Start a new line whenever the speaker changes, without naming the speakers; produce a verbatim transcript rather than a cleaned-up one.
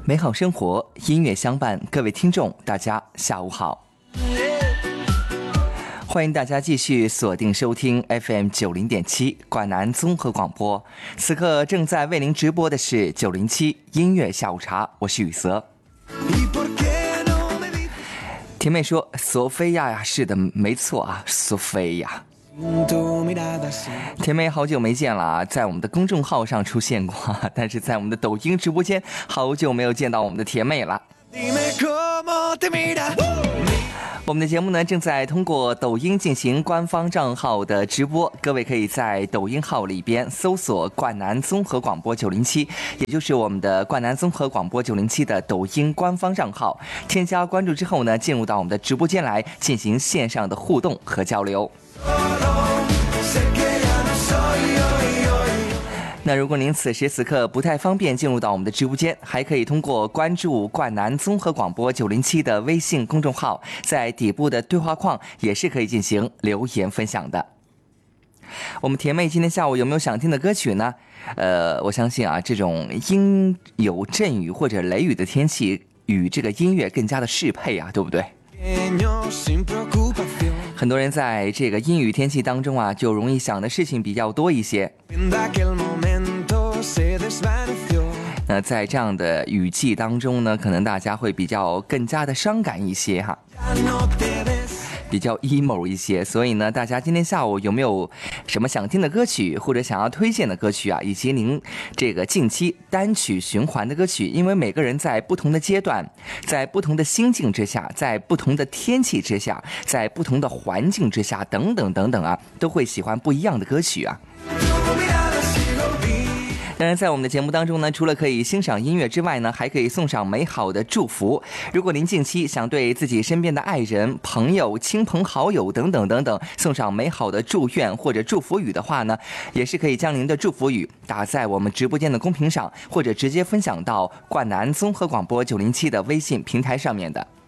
美好生活，音乐相伴。各位听众，大家下午好，欢迎大家继续锁定收听 F M 九零点七管南综合广播。此刻正在为您直播的是九零七音乐下午茶，我是雨泽。甜妹说：“索菲亚呀，是的，没错啊，索菲亚。”甜妹好久没见了啊，在我们的公众号上出现过，但是在我们的抖音直播间好久没有见到我们的甜妹了。我们的节目呢正在通过抖音进行官方账号的直播，各位可以在抖音号里边搜索灌南综合广播九零七，也就是我们的灌南综合广播九零七的抖音官方账号，添加关注之后呢，进入到我们的直播间来进行线上的互动和交流。那如果您此时此刻不太方便进入到我们的直播间，还可以通过关注灌南综合广播九零七的微信公众号，在底部的对话框也是可以进行留言分享的。我们甜妹今天下午有没有想听的歌曲呢？呃，我相信啊，这种阴有阵雨或者雷雨的天气与这个音乐更加的适配啊，对不对？很多人在这个阴雨天气当中啊，就容易想的事情比较多一些。那在这样的雨季当中呢，可能大家会比较更加的伤感一些哈，比较 emo 一些。所以呢，大家今天下午有没有什么想听的歌曲，或者想要推荐的歌曲啊，以及您这个近期单曲循环的歌曲？因为每个人在不同的阶段，在不同的心境之下，在不同的天气之下，在不同的环境之下，等等等等啊，都会喜欢不一样的歌曲啊。当然在我们的节目当中呢，除了可以欣赏音乐之外呢，还可以送上美好的祝福。如果您近期想对自己身边的爱人、朋友、亲朋好友等等等等送上美好的祝愿或者祝福语的话呢，也是可以将您的祝福语打在我们直播间的公屏上，或者直接分享到灌南综合广播九零七的微信平台上面的。